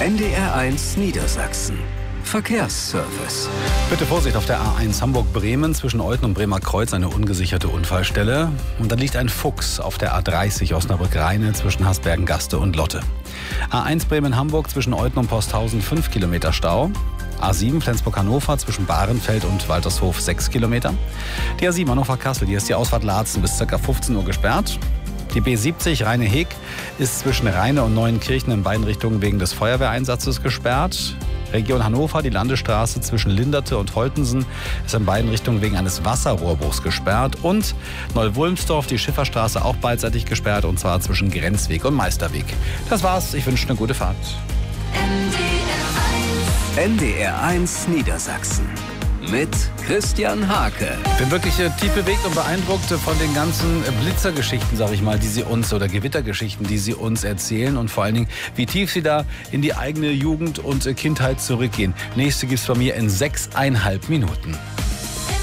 NDR1 Niedersachsen. Verkehrsservice. Bitte Vorsicht auf der A1 Hamburg-Bremen zwischen Olten und Bremer Kreuz, eine ungesicherte Unfallstelle. Und da liegt ein Fuchs auf der A30 Osnabrück-Rheine zwischen Hasbergen-Gaste und Lotte. A1 Bremen-Hamburg zwischen Olten und Posthausen 5 Kilometer Stau. A7 Flensburg-Hannover zwischen Bahrenfeld und Waltershof 6 Kilometer. Die A7 Hannover-Kassel, hier ist die Ausfahrt Laatzen bis ca. 15 Uhr gesperrt. Die B70 Rheine-Heg ist zwischen Rheine und Neuenkirchen in beiden Richtungen wegen des Feuerwehreinsatzes gesperrt. Region Hannover, die Landesstraße zwischen Linderte und Holtensen ist in beiden Richtungen wegen eines Wasserrohrbruchs gesperrt. Und Neu-Wulmsdorf, die Schifferstraße, auch beidseitig gesperrt, und zwar zwischen Grenzweg und Meisterweg. Das war's, ich wünsche eine gute Fahrt. NDR1 Niedersachsen mit Christian Hake. Ich bin wirklich tief bewegt und beeindruckt von den ganzen Blitzergeschichten, sag ich mal, die sie uns, oder Gewittergeschichten, die sie uns erzählen, und vor allen Dingen, wie tief sie da in die eigene Jugend und Kindheit zurückgehen. Nächste gibt's bei mir in 6,5 Minuten.